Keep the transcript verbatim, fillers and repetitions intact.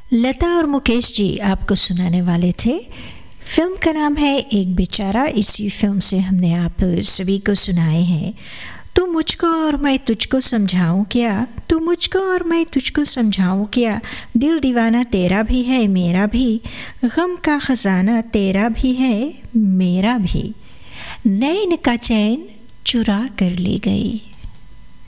लता और मुकेश जी आपको सुनाने वाले थे। फिल्म का नाम है एक बेचारा। इसी फिल्म से हमने आप सभी को सुनाए हैं तू मुझको और मैं तुझको समझाऊं क्या, तू मुझको और मैं तुझको समझाऊं क्या, दिल दीवाना तेरा भी है मेरा भी, गम का खजाना तेरा भी है मेरा भी, नैन का चैन चुरा कर ले गई।